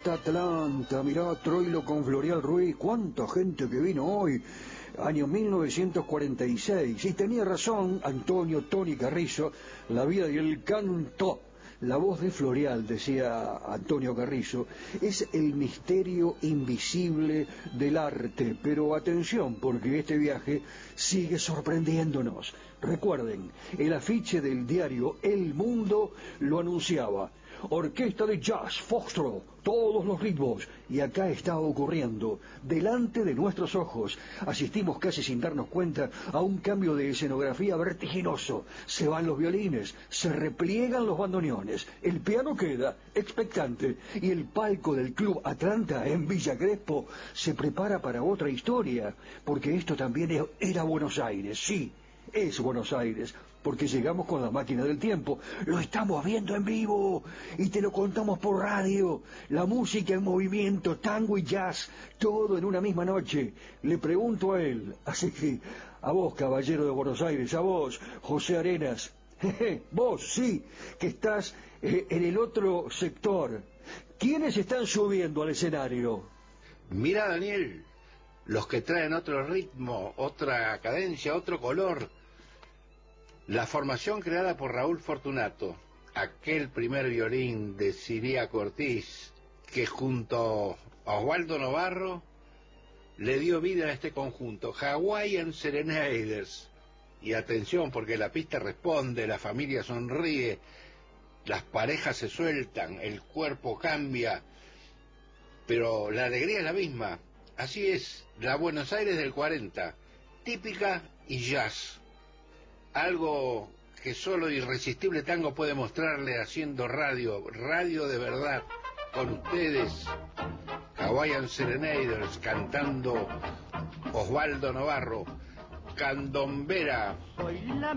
Atlanta, Atlanta. Mirá, Troilo con Floreal Ruiz. Cuánta gente que vino hoy. Año 1946. Y tenía razón Antonio Tony Carrizo, La vida y el canto. La voz de Floreal, decía Antonio Carrizo, es el misterio invisible del arte. Pero atención, porque este viaje sigue sorprendiéndonos. Recuerden, el afiche del diario El Mundo lo anunciaba. Orquesta de jazz, foxtrot, todos los ritmos. Y acá está ocurriendo, delante de nuestros ojos. Asistimos casi sin darnos cuenta a un cambio de escenografía vertiginoso. Se van los violines, se repliegan los bandoneones, el piano queda expectante y el palco del Club Atlanta en Villa Crespo se prepara para otra historia, porque esto también era Buenos Aires, sí. Es Buenos Aires, porque llegamos con la máquina del tiempo, lo estamos viendo en vivo y te lo contamos por radio, la música en movimiento, tango y jazz, todo en una misma noche. Le pregunto a él, así que a vos, caballero de Buenos Aires, a vos, José Arenas, vos sí, que estás en el otro sector, ¿quiénes están subiendo al escenario? Mira, Daniel, los que traen otro ritmo, otra cadencia, otro color. La formación creada por Raúl Fortunato, aquel primer violín de Ciriaco Ortiz, que junto a Osvaldo Novarro le dio vida a este conjunto, Hawaiian Serenaders. Y atención, porque la pista responde, la familia sonríe, las parejas se sueltan, el cuerpo cambia, pero la alegría es la misma. Así es, la Buenos Aires del 40, típica y jazz. Algo que solo Irresistible Tango puede mostrarle haciendo radio de verdad, con ustedes, Hawaiian Serenaders, cantando Osvaldo Novarro, Candombera.